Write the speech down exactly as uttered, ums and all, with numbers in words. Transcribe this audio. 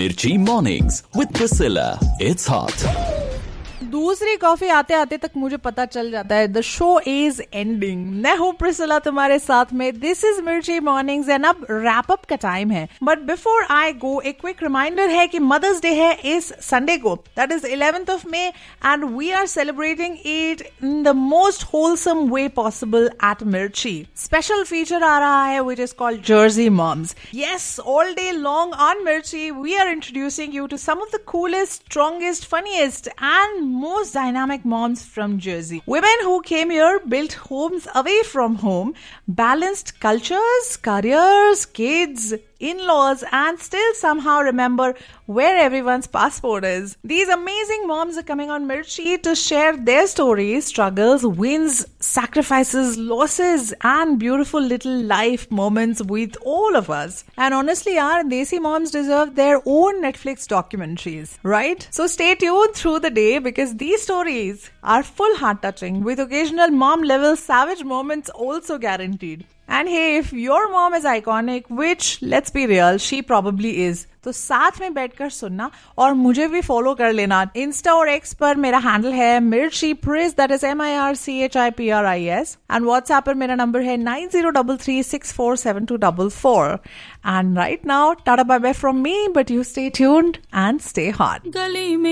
Mirchi Mornings with Priscilla. It's hot. दूसरी coffee आते आते तक मुझे पता चल जाता है द शो इज एंडिंग. मैं हूँ प्रिसिला तुम्हारे साथ में. दिस इज मिर्ची मॉर्निंग्स एंड अब रैप अप का टाइम है. बट बिफोर आई गो एक क्विक रिमाइंडर है कि मदर्स डे है इस संडे को, that is eleventh of May, and we are celebrating it in the most wholesome way possible at मिर्ची. स्पेशल फीचर आ रहा है which is called Jersey moms. Yes, all day long on मिर्ची we are introducing you to some of the coolest, strongest, funniest and most dynamic moms from Jersey. Women who came here, built homes away from home, balanced cultures, careers, kids, in-laws, and still somehow remember where everyone's passport is. These amazing moms are coming on Mirchi to share their stories, struggles, wins, sacrifices, losses, and beautiful little life moments with all of us. And honestly, our Desi moms deserve their own Netflix documentaries, right? So stay tuned through the day because these stories are full heart-touching with occasional mom-level savage moments also guaranteed. And hey, if your mom is iconic, which let's be real, she probably is, तो साथ में बैठकर सुनना और मुझे भी follow कर लेना. इंस्टा और एक्स पर मेरा हैंडल है मिर्ची प्रिस, that is M I R C H I P R I S, and WhatsApp पर मेरा नंबर है nine zero three three six four seven to four four. And right now tata bye bye from me, but you stay tuned and stay hot. गली में